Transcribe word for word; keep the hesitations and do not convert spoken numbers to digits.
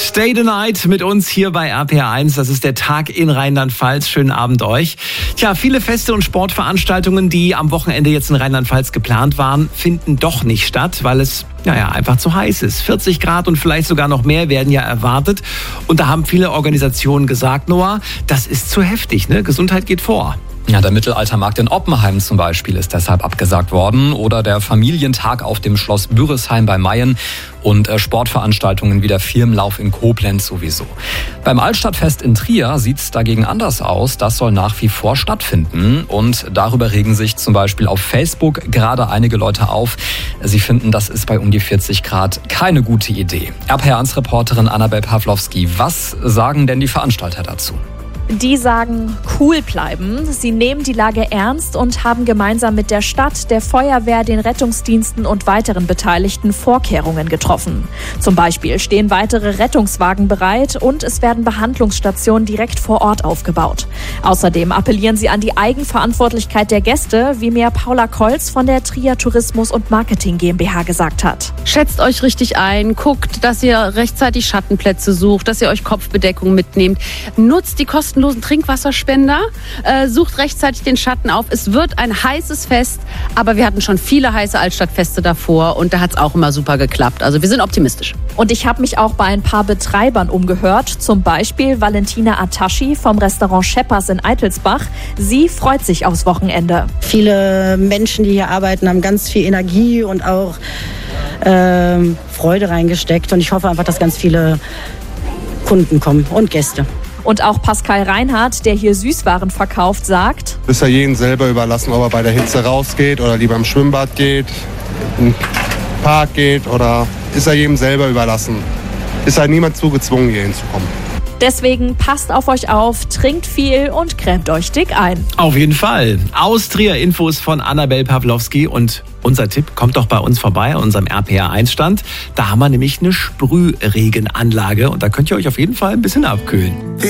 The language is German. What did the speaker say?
Stay the Night mit uns hier bei R P R eins. Das ist der Tag in Rheinland-Pfalz. Schönen Abend euch. Tja, viele Feste und Sportveranstaltungen, die am Wochenende jetzt in Rheinland-Pfalz geplant waren, finden doch nicht statt, weil es naja, einfach zu heiß ist. vierzig Grad und vielleicht sogar noch mehr werden ja erwartet. Und da haben viele Organisationen gesagt, Noah, das ist zu heftig, ne? Gesundheit geht vor. Ja, der Mittelaltermarkt in Oppenheim zum Beispiel ist deshalb abgesagt worden oder der Familientag auf dem Schloss Büresheim bei Mayen und äh, Sportveranstaltungen wie der Firmenlauf in Koblenz sowieso. Beim Altstadtfest in Trier sieht es dagegen anders aus. Das soll nach wie vor stattfinden und darüber regen sich zum Beispiel auf Facebook gerade einige Leute auf. Sie finden, das ist bei um die vierzig Grad keine gute Idee. R P R eins Reporterin Annabel Pawlowski, was sagen denn die Veranstalter dazu? Die sagen, cool bleiben. Sie nehmen die Lage ernst und haben gemeinsam mit der Stadt, der Feuerwehr, den Rettungsdiensten und weiteren Beteiligten Vorkehrungen getroffen. Zum Beispiel stehen weitere Rettungswagen bereit und es werden Behandlungsstationen direkt vor Ort aufgebaut. Außerdem appellieren sie an die Eigenverantwortlichkeit der Gäste, wie mir Paula Kolz von der Trier Tourismus und Marketing GmbH gesagt hat. Schätzt euch richtig ein, guckt, dass ihr rechtzeitig Schattenplätze sucht, dass ihr euch Kopfbedeckung mitnehmt, nutzt die Kosten kostenlosen Trinkwasserspender, äh, sucht rechtzeitig den Schatten auf. Es wird ein heißes Fest, aber wir hatten schon viele heiße Altstadtfeste davor und da hat es auch immer super geklappt. Also wir sind optimistisch. Und ich habe mich auch bei ein paar Betreibern umgehört, zum Beispiel Valentina Ataschi vom Restaurant Scheppers in Eitelsbach. Sie freut sich aufs Wochenende. Viele Menschen, die hier arbeiten, haben ganz viel Energie und auch ähm, Freude reingesteckt und ich hoffe einfach, dass ganz viele Kunden kommen und Gäste. Und auch Pascal Reinhardt, der hier Süßwaren verkauft, sagt: Ist ja jedem selber überlassen, ob er bei der Hitze rausgeht oder lieber im Schwimmbad geht, in den Park geht oder ist ja jedem selber überlassen. Ist ja niemand zugezwungen, hier hinzukommen. Deswegen passt auf euch auf, trinkt viel und cremt euch dick ein. Auf jeden Fall. Aus Trier Infos von Annabel Pawlowski und unser Tipp, kommt doch bei uns vorbei an unserem R P R eins Stand. Da haben wir nämlich eine Sprühregenanlage und da könnt ihr euch auf jeden Fall ein bisschen abkühlen.